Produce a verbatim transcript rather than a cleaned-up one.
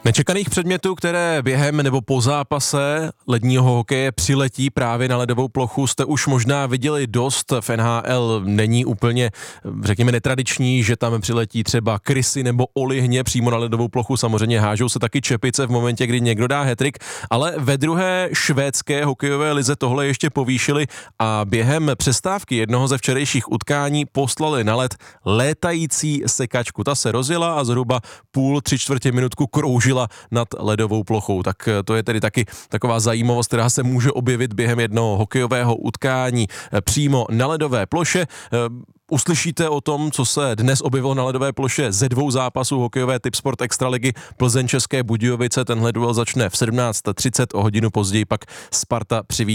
Nečekaných předmětů, které během nebo po zápase ledního hokeje přiletí právě na ledovou plochu, jste už možná viděli dost. V N H L není úplně, řekněme, netradiční, že tam přiletí třeba krysy nebo olihně přímo na ledovou plochu. Samozřejmě hážou se taky čepice v momentě, kdy někdo dá hat-trick, ale ve druhé švédské hokejové lize tohle ještě povýšili a během přestávky jednoho ze včerejších utkání poslali na led létající sekačku. Ta se rozjela a zhruba půl, tři čtvrtě minutku kroužila nad ledovou plochou. Tak to je tedy taky taková zajímavost, která se může objevit během jednoho hokejového utkání přímo na ledové ploše. Uslyšíte o tom, co se dnes objevilo na ledové ploše ze dvou zápasů hokejové Tipsport Extraligy Plzeň České Budějovice. Tenhle duel začne v sedmnáct třicet, o hodinu později pak Sparta přivíjí